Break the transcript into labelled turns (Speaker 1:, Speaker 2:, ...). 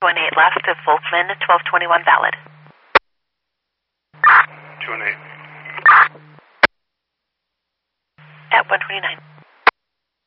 Speaker 1: 218 left of Volkman, 1221 valid.
Speaker 2: 218.
Speaker 1: At 129.